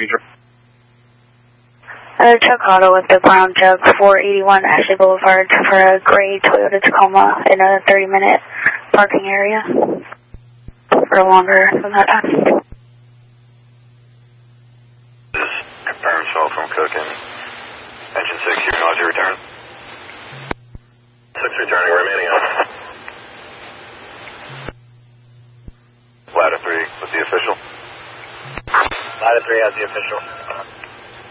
Ranger. Chuck Otto with the brown jug, 481 Ashley Boulevard for a gray Toyota Tacoma in a 30-minute parking area. For longer than that time. Confirm cell from Cook and engine 6, your nausea return. 6 returning, remaining on. Ladder 3 with the official. Ladder 3 has the official.